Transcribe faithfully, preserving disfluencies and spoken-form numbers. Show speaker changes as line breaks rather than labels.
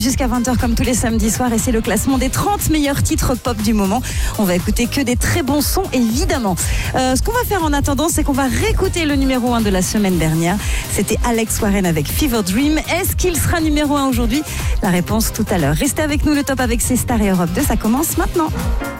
Jusqu'à vingt heures comme tous les samedis soirs et c'est le classement des trente meilleurs titres pop du moment. On va écouter que des très bons sons évidemment. Euh, ce qu'on va faire en attendant, c'est qu'on va réécouter le numéro un de la semaine dernière. C'était Alex Warren avec Fever Dream. Est-ce qu'il sera numéro un aujourd'hui? La réponse tout à l'heure. Restez avec nous, le top avec ses stars et Europe deux, ça commence maintenant.